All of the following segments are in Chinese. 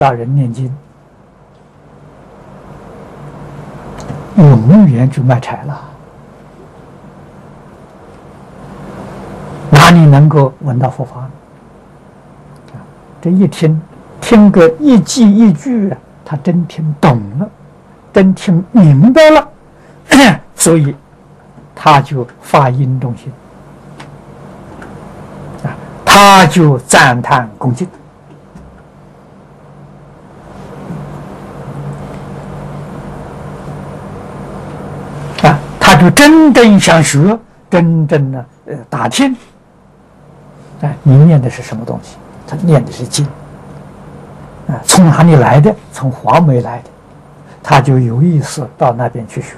大人念经，永远就卖柴了，哪里能够闻到佛法呢？这一听个一句一句，他真听懂了，真听明白了，所以他就发殷重心，他就赞叹恭敬。他就真正想学，真正的打听，你念的是什么东西？他念的是经，从哪里来的？从黄梅来的，他就有意思到那边去学。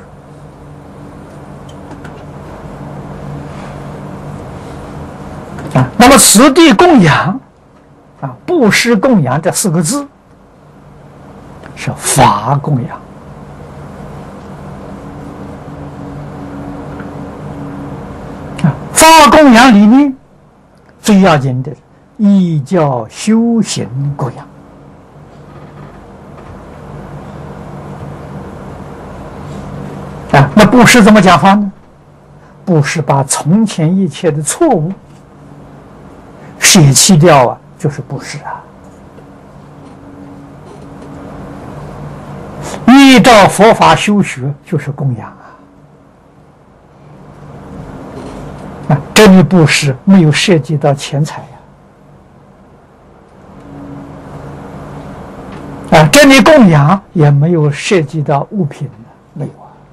那么此地供养，布施供养这4个字是法供养。法供养里面最要紧的依教修行供养。那布施怎么讲法呢？布施把从前一切的错误舍弃掉就是布施依照佛法修学就是供养这里布施没有涉及到钱财这里供养也没有涉及到物品没有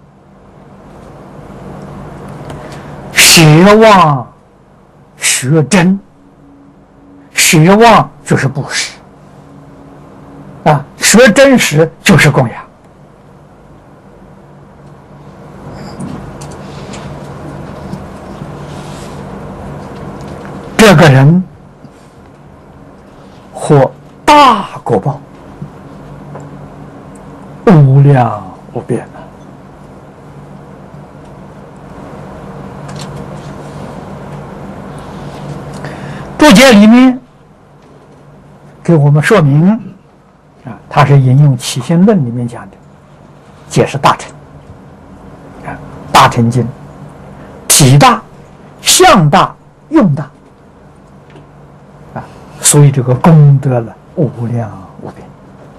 学望学真，学望就是布施学真实就是供养。这个人获大果报，无量无边注解里面给我们说明他是引用《起信论》里面讲的，解释大乘大乘经体大、相大、用大所以这个功德了无量无边。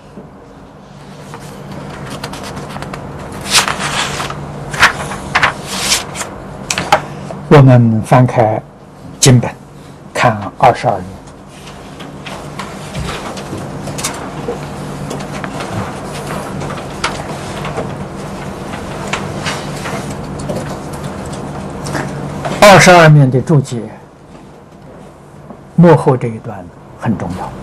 我们翻开经本看22页，22面的注解幕后这一段很重要。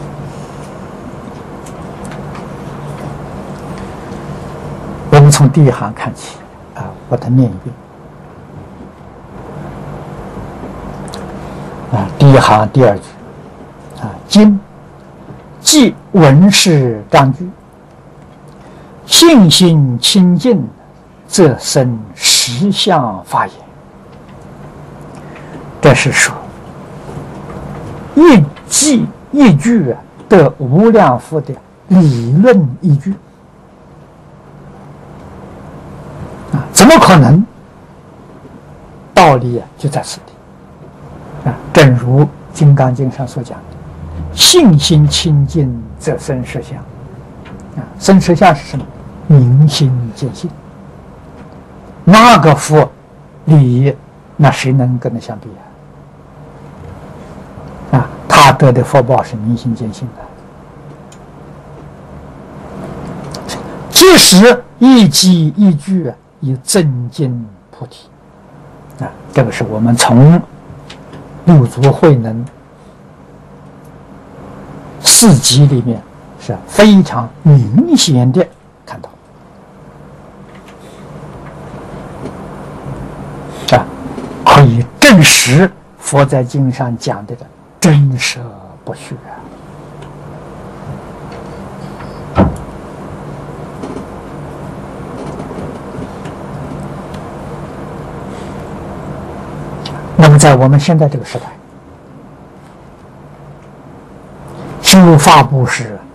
我们从第一行看起把它念一遍第一行第2句经即闻是章句，信心清净，则生实相法也。这是说一记一句的无量佛的理论依据怎么可能？道理就在此地正如《金刚经》上所讲的，信心清净则生实相生实相是什么？明心见性。那个佛理，那谁能跟他相比他得的福报是明心见性的，即使一记一句以增进菩提这个是我们从六祖慧能4集里面是非常明显的看到可以证实佛在经上讲的真实不虚那么在我们现在这个时代，修法布施